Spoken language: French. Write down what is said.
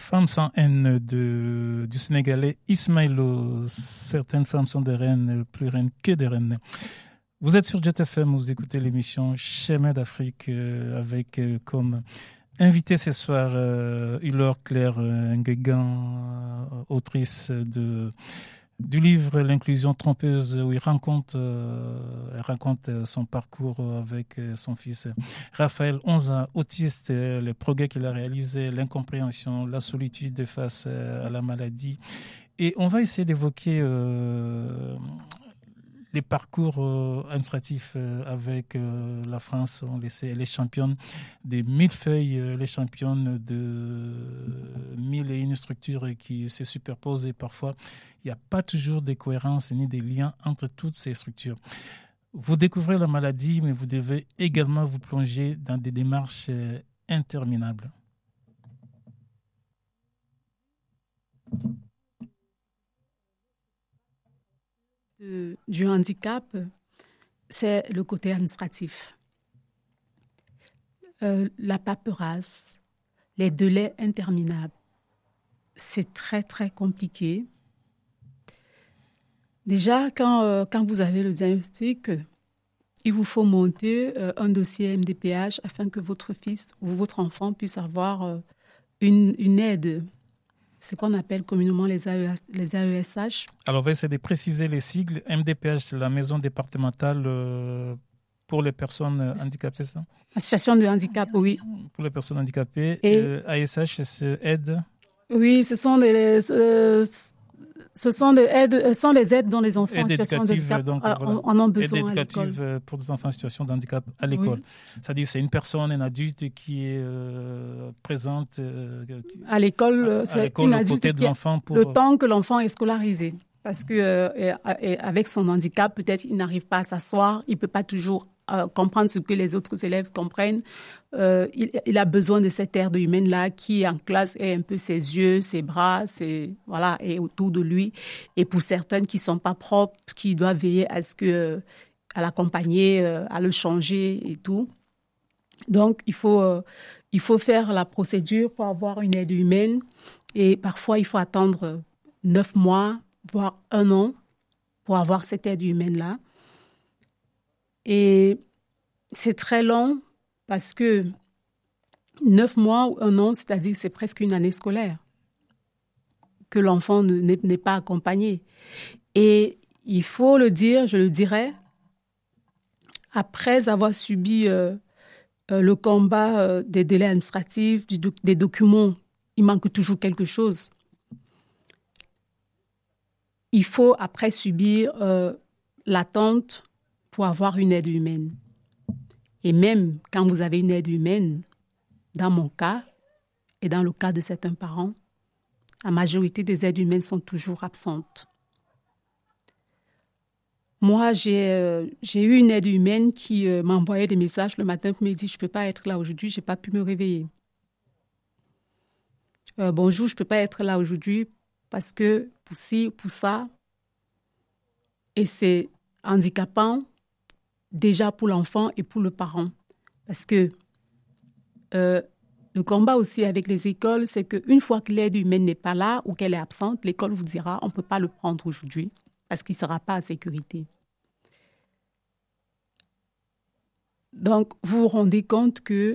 Femmes sans haine du Sénégalais Ismaëlo. Certaines femmes sont des reines, plus reines que des reines. Vous êtes sur Jet FM, vous écoutez l'émission Chemin d'Afrique avec comme invité ce soir Ylor Claire Nguegan, autrice du livre L'inclusion trompeuse, où elle raconte son parcours avec son fils Raphaël, 11 ans, autiste, les progrès qu'il a réalisés, l'incompréhension, la solitude face à la maladie. Et on va essayer d'évoquer les parcours administratifs avec la France. Elle est championne des millefeuilles, les championnes de 1001 structures qui se superposent et parfois il n'y a pas toujours de cohérence ni des liens entre toutes ces structures. Vous découvrez la maladie, mais vous devez également vous plonger dans des démarches interminables. Du handicap, c'est le côté administratif. La paperasse, les délais interminables, c'est très, très compliqué. Déjà, quand vous avez le diagnostic, il vous faut monter un dossier MDPH afin que votre fils ou votre enfant puisse avoir une aide. Ce qu'on appelle communément les AESH. Alors, on va essayer de préciser les sigles. MDPH, c'est la maison départementale pour les personnes handicapées, ça? Association de handicap, oui. Pour les personnes handicapées. Et AESH, c'est aide? Oui, ce sont les aides dont les enfants en situation de handicap en ont besoin à l'école. Aide éducative pour des enfants en situation de handicap à l'école. Oui. C'est-à-dire c'est une personne, un adulte qui est présente à l'école, c'est une adulte côté de l'enfant pour... le temps que l'enfant est scolarisé. Parce que avec son handicap, peut-être il n'arrive pas à s'asseoir, il peut pas toujours comprendre ce que les autres élèves comprennent. Il a besoin de cette aide humaine-là qui, en classe, est un peu ses yeux, ses bras, et autour de lui. Et pour certaines qui sont pas propres, qui doivent veiller à l'accompagner, à le changer et tout. Donc, il faut faire la procédure pour avoir une aide humaine. Et parfois, il faut attendre 9 mois, voire 1 an pour avoir cette aide humaine-là. Et c'est très long parce que 9 mois ou 1 an, c'est-à-dire c'est presque une année scolaire que l'enfant n'est pas accompagné. Et il faut le dire, je le dirais, après avoir subi le combat des délais administratifs, des documents, il manque toujours quelque chose. Il faut après subir l'attente pour avoir une aide humaine. Et même quand vous avez une aide humaine, dans mon cas et dans le cas de certains parents, la majorité des aides humaines sont toujours absentes. Moi, j'ai eu une aide humaine qui m'envoyait des messages le matin pour me dire « Je ne peux pas être là aujourd'hui, je n'ai pas pu me réveiller. Bonjour, je ne peux pas être là aujourd'hui parce que pour ci, pour ça. » Et c'est handicapant déjà pour l'enfant et pour le parent. Parce que le combat aussi avec les écoles, c'est qu'une fois que l'aide humaine n'est pas là ou qu'elle est absente, l'école vous dira « On ne peut pas le prendre aujourd'hui parce qu'il ne sera pas en sécurité. » Donc, vous vous rendez compte que